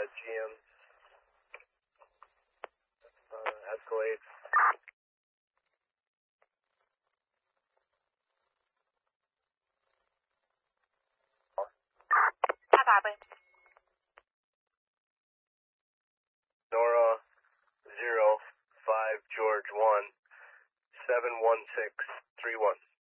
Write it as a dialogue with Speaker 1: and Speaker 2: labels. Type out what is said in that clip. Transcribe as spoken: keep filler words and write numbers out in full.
Speaker 1: G M. Uh, Escalade. Nora zero five George one seven one six three one.